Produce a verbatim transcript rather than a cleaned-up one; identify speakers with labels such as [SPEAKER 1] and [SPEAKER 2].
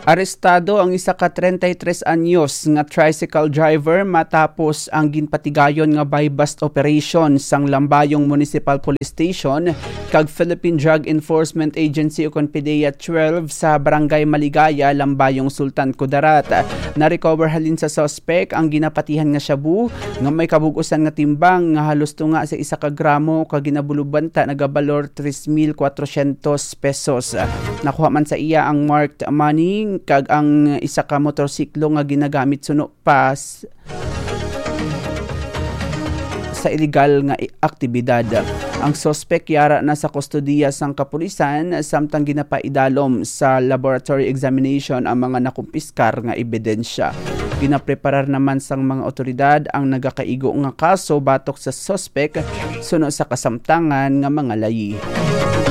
[SPEAKER 1] Arestado ang isa ka thirty-three anyos nga tricycle driver matapos ang ginpatigayon nga buy-bust operation sang Lambayong Municipal Police Station kag Philippine Drug Enforcement Agency o PDEA twelve sa Barangay Maligaya, Lambayong, Sultan Kudarat. Na-recover halin sa suspect ang ginapatihan nga shabu nga may kabug-usan nga timbang nga halos tunga sa isa ka gramo kag ginabulubanta nagabalor tres mil cuatrocientos pesos. Nakuha man sa iya ang marked money kag ang isa ka motorsiklo nga ginagamit suno pas sa illegal nga aktibidad. Ang suspect yara na sa kustodiya sang kapulisan samtang ginapaidalom sa laboratory examination ang mga nakumpiskar nga ebidensya. Ginapreparar naman sang mga otoridad ang nagakaigo nga kaso batok sa suspect suno sa kasamtangan nga mga layi.